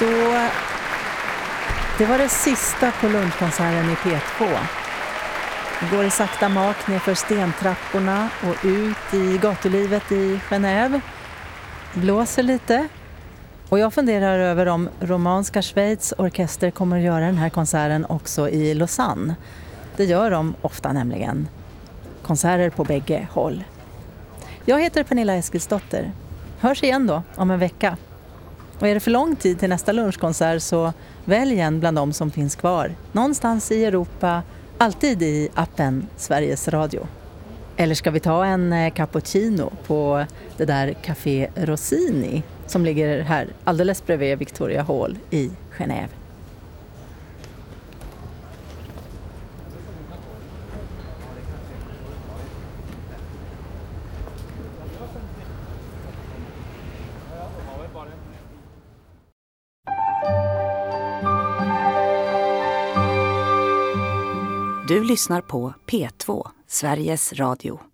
Så det var det sista på lunchkonserten i P2. Vi går i sakta mak ner för stentrapporna och ut i gatulivet i Genève. Blåser lite. Och jag funderar över om romanska Schweiz orkester kommer att göra den här konserten också i Lausanne. Det gör de ofta nämligen. Konserter på bägge håll. Jag heter Pernilla Eskilsdotter. Hörs igen då om en vecka. Och är det för lång tid till nästa lunchkonsert så välj en bland dem som finns kvar. Någonstans i Europa, alltid i appen Sveriges Radio. Eller ska vi ta en cappuccino på det där Café Rossini som ligger här alldeles bredvid Victoria Hall i Genève. Du lyssnar på P2, Sveriges Radio.